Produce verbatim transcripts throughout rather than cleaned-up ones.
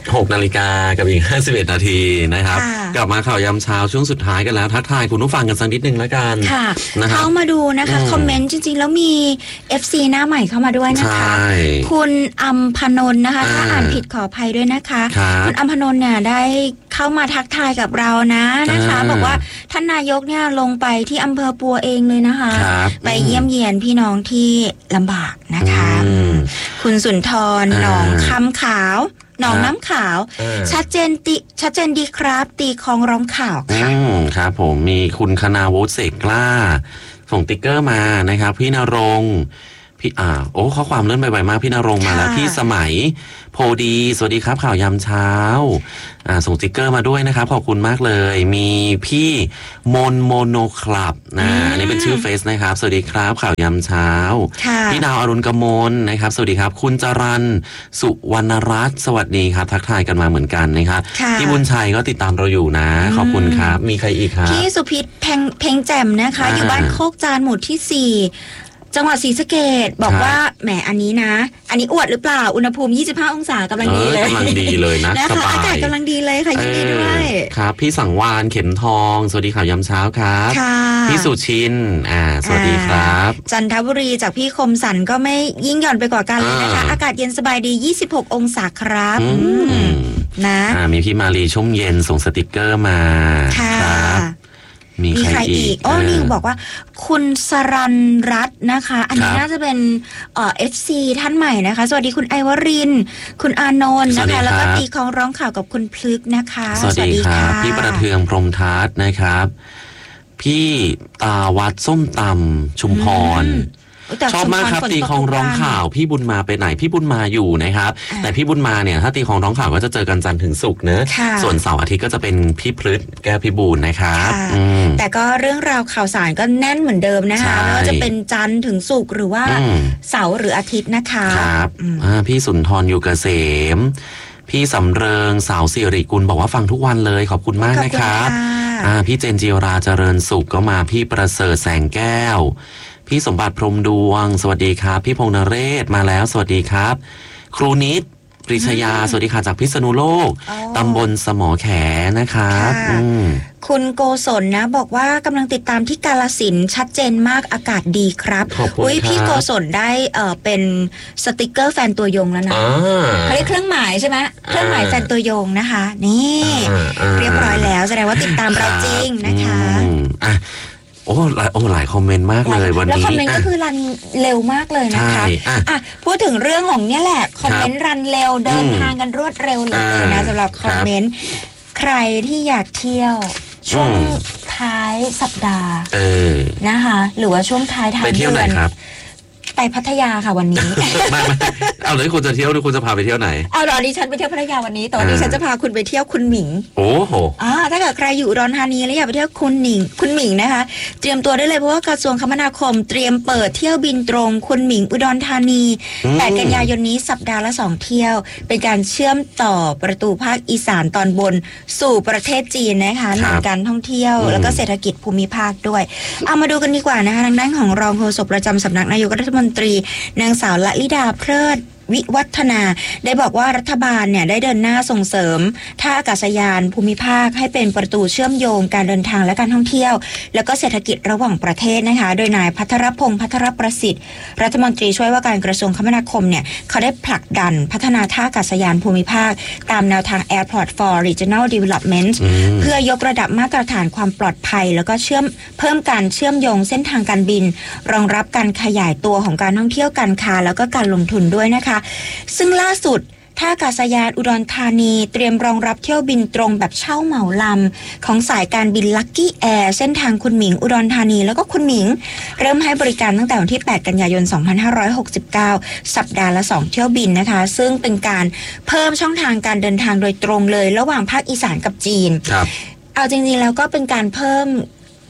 หกนาฬิกากับอีกห้าสิบเอ็ดนาทีนะครับกลับมาข่าวยามเช้าช่วงสุดท้ายกันแล้วทักทายคุณผู้ฟังกันสักนิดนึงแล้วกันเข้ามาดูนะคะคอมเมนต์จริงๆแล้วมี เอฟ ซี หน้าใหม่เข้ามาด้วยนะคะคุณอัมพนนท์นะคะถ้าอ่านผิดขออภัยด้วยนะคะคุณอัมพนนท์เนี่ยได้เข้ามาทักทายกับเรานะนะคะบอกว่าท่านนายกเนี่ยลงไปที่อำเภอปัวเองเลยนะคะไปเยี่ยมเยียนพี่น้องที่ลำบากนะคะคุณสุนทรหนองคำขาวหนองน้ำขาวชัดเจนติชัดเจนดีครับตีคองร้องข่าวค่ะครับผมมีคุณคณาวุฒิเสกกล้าส่งติ๊กเกอร์มานะครับพี่ณรงค์พี่อ่าโอ้ข้อความเลื่อนไปไวมากพี่ณรงค์มาแล้วพี่สมัยโพดีสวัสดีครับข่าวยามเช้าอ่าส่งติ๊กเกอร์มาด้วยนะครับขอบคุณมากเลยมีพี่มนโมโนคลับนะอันนี้เป็นชื่อเฟซนะครับสวัสดีครับข่าวยามเช้าพี่ดาวอรุณกมลนะครับสวัสดีครับคุณจรัญสุวรรณรัตน์สวัสดีครับทักทายกันมาเหมือนกันนะครับพี่บุญชัยก็ติดตามเราอยู่นะขอบคุณครับมีใครอีกครับพี่สุพิษเพ่งเพ่งแจ่มนะคะอยู่บ้านโคกจานหมู่ที่สี่จังหวัดศรีสะเกษบอกว่าแหมอันนี้นะอันนี้อวดหรือเปล่าอุณหภูมิยี่สิบห้าองศากำลังดีเลยกำลังดีเลยนะนะคะอากาศกำลังดีเลยค่ะยินดีด้วยครับพี่สังวานเข็มทองสวัสดีข่าวยามเช้าครับพี่สุชินอ่าสวัสดีครับจันทบุรีจากพี่คมสันก็ไม่ยิ่งหย่อนไปกว่ากันเลยนะคะอากาศเย็นสบายดียี่สิบหกองศาครับนะมีพี่มาลีชุ่มเย็นส่งสติกเกอร์มาครับมีใครอีกอ๋อนี่บอกว่าคุณสรัญรัตน์นะคะอันนี้น่าจะเป็นเอ่อ เอฟ ซี ท่านใหม่นะคะสวัสดีคุณไอวรินทร์คุณอานนท์นะคะแล้วก็ตีของร้องข่าวกับคุณพลึกนะคะสวัสดีค่ะพี่ประเทืองพรหมทัศน์นะครับพี่ตาวัดส้มตำชุมพรชอบมากครับตีคองร้องข่าวพี่บุญมาไปไหนพี่บุญมาอยู่นะครับแต่พี่บุญมาเนี่ยถ้าตีคองร้องข่าวก็จะเจอกันจันทร์ถึงศุกร์เนอะส่วนเสาร์อาทิตย์ก็จะเป็นพี่พลึกแก้วพี่บูลนะครับแต่ก็เรื่องราวข่าวสารก็แน่นเหมือนเดิมนะคะไม่ว่าจะเป็นจันทร์ถึงศุกร์หรือว่าเสาร์หรืออาทิตย์นะคะครับพี่สุนทรอยู่เกษมพี่สำเริงสาวสิริกุลบอกว่าฟังทุกวันเลยขอบคุณมากนะครับพี่เจนจิราเจริญสุขก็มาพี่ประเสริฐแสงแก้วพี่สมบัติพรหมดวงสวัสดีครับพี่พงษ์นเรศมาแล้วสวัสดีครับครูนิดปริชยาสวัสดีค่ะจากพิษณุโลกตำบลสมอแขนะครับคุณโกศลนะบอกว่ากำลังติดตามที่กาฬสินธุ์ชัดเจนมากอากาศดีครับอุ้ยพี่โกศลได้เอ่อเป็นสติกเกอร์แฟนตัวยงแล้วนะเขาเรียกเครื่องหมายใช่ไหมเครื่องหมายแฟนตัวยงนะคะนี่เรียบร้อยแล้วแสดงว่าติดตามเราจริงนะคะโอ้หลายโอ้หลายคอมเมนต์มากเลยวันนี้แล้วคอมเมนต์ก็คือรันเร็วมากเลยนะคะอ่ะพูดถึงเรื่องของเนี้ยแหละคอมเมนต์รันเร็วเดินทางกันรวดเร็วเลยนะสำหรับคอมเมนต์ใครที่อยากเที่ยวช่วงท้ายสัปดาห์นะคะหรือว่าช่วงท้ายทางเดือนไปพัทยาค่ะวันนี้ไม่ไม่เอาเลยคุณจะเที่ยวหรือคุณจะพาไปเที่ยวไหนเอาหรอดิฉันไปเที่ยวพัทยาวันนี้ตอนนี้ฉันจะพาคุณไปเที่ยวคุณหมิงโอ้โหอ่าถ้าเกิดใครอยู่อุดรธานีแล้วอยากไปเที่ยวคุณหมิงคุณหมิงนะคะเตรียมตัวได้เลยเพราะว่ากระทรวงคมนาคมเตรียมเปิดเที่ยวบินตรงคุณหมิงอุดรธานีแปดกันยายนนี้สัปดาห์ละสองเที่ยวเป็นการเชื่อมต่อประตูภาคอีสานตอนบนสู่ประเทศจีนนะคะหนุนการท่องเที่ยวแล้วก็เศรษฐกิจภูมิภาคด้วยเอามาดูกันดีกว่านะคะทางด้านของรองโฆษกประจำสำนักนายกรัฐมนตรีนางสาวละลิดาเพลิดวิวัฒนาได้บอกว่ารัฐบาลเนี่ยได้เดินหน้าส่งเสริมท่าอากาศยานภูมิภาคให้เป็นประตูเชื่อมโยงการเดินทางและการท่องเที่ยวแล้วก็เศรษฐกิจระหว่างประเทศนะคะโดยนายพัทรพงษ์พัทรประสิทธิ์รัฐมนตรีช่วยว่าการกระทรวงคมนาคมเนี่ยเขาได้ผลักดันพัฒนาท่าอากาศยานภูมิภาคตามแนวทาง Airport for Regional Development เพื่อยกระดับมาตรฐานความปลอดภัยแล้วก็เชื่อมเพิ่มการเชื่อมโยงเส้นทางการบินรองรับการขยายตัวของการท่องเที่ยวการค้าแล้วก็การลงทุนด้วยนะคะซึ่งล่าสุดท่าอากาศยานอุดรธานีเตรียมรองรับเที่ยวบินตรงแบบเช่าเหมาลำของสายการบินลัคกี้แอร์เส้นทางคุณหมิงอุดรธานีแล้วก็คุณหมิงเริ่มให้บริการตั้งแต่วันที่แปดกันยายนสองพันห้าร้อยหกสิบเก้าสัปดาห์ละสองเที่ยวบินนะคะซึ่งเป็นการเพิ่มช่องทางการเดินทางโดยตรงเลยระหว่างภาคอีสานกับจีนครับเอาจริงๆแล้วก็เป็นการเพิ่ม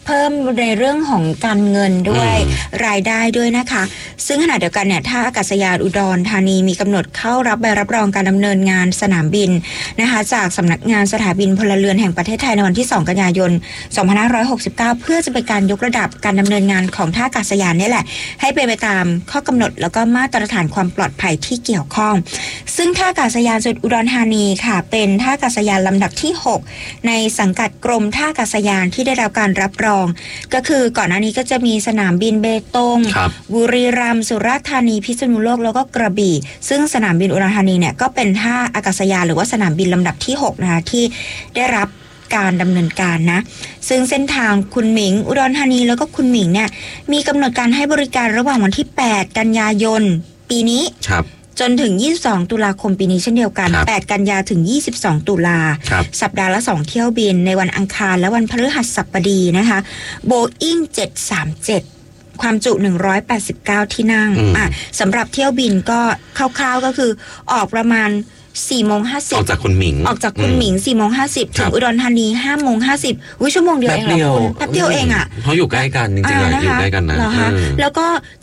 เพิ่มในเรื่องของการเงินด้วยอืมรายได้ด้วยนะคะซึ่งขณะเดียวกันเนี่ยท่าอากาศยานอุดรธานีมีกำหนดเข้ารับใบรับรองการดำเนินงานสนามบินนะคะจากสำนักงานสถาบินพลเรือนแห่งประเทศไทยในวันที่สองกันยายนสองพันห้าร้อยหกสิบเก้าเพื่อจะเป็นการยกระดับการดำเนินงานของท่าอากาศยานนี่แหละให้เป็นไปตามข้อกำหนดแล้วก็มาตรฐานความปลอดภัยที่เกี่ยวข้องซึ่งท่าอากาศยานอุดรธานีค่ะเป็นท่าอากาศยานลำดับที่หกในสังกัดกรมท่าอากาศยานที่ได้รับการรับรองก็คือก่อนหน้านี้ก็จะมีสนามบินเบตงบุรีรัมย์สุราษฎร์ธานีพิษณุโลกแล้วก็กระบี่ซึ่งสนามบินอุดรธานีเนี่ยก็เป็นท่าอากาศยานหรือว่าสนามบินลำดับที่หกนะคะที่ได้รับการดำเนินการนะซึ่งเส้นทางคุณหมิงอุดรธานีแล้วก็คุณหมิงเนี่ยมีกำหนดการให้บริการระหว่างวันที่แปดกันยายนปีนี้จนถึงยี่สิบสองตุลาคมปีนี้เช่นเดียวกันแปดกันยาถึงยี่สิบสองตุลาสัปดาห์ละสองเที่ยวบินในวันอังคารและวันพฤหัสบดีนะคะ Boeing เจ็ดสามเจ็ดความจุหนึ่งร้อยแปดสิบเก้าที่นั่งอ่ะสำหรับเที่ยวบินก็คร่าวๆก็คือออกประมาณสี่โมงห้าสิบออกจากคุณหมิงออกจากคุณหมิงสี่โมงห้าสิบถึงอุดรธานีห้าโมงห้าสิบวิชั่วโมงเดียวเองเหรอคุณแป๊บเดียวเองอ่ะเขาอยู่ใกล้กันจริงๆอยู่ใกล้กันนะแล้วก็